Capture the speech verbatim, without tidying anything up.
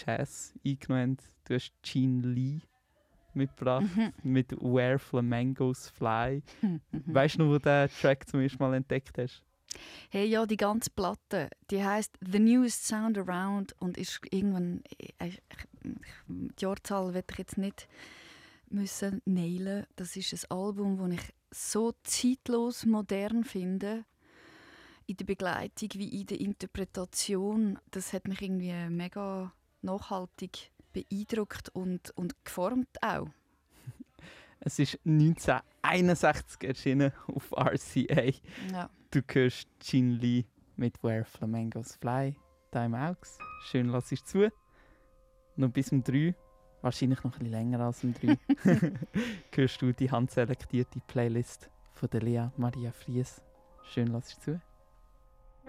Jazz eingenommen haben. Du hast Gene Lee mitgebracht Mhm. mit «Where Flamingos Fly». Mhm. Weißt du noch, wo du den Track zum ersten Mal entdeckt hast? Hey, ja, die ganze Platte, die heisst «The Newest Sound Around» und ist irgendwann, ich, ich, die Jahrzahl werde ich jetzt nicht müssen nailen. Das ist ein Album, das ich so zeitlos modern finde, in der Begleitung wie in der Interpretation. Das hat mich irgendwie mega nachhaltig beeindruckt und, und geformt auch. Es ist neunzehnhunderteinundsechzig erschienen auf R C A. Ja. Du hörst Gene Lee mit «Where Flamingos Fly». Time Aux. Schön lass ich zu. Noch bis um drei. Wahrscheinlich noch ein bisschen länger als um drei. Hörst du die handselektierte Playlist von der Lea Maria Fries. Schön lass ich zu.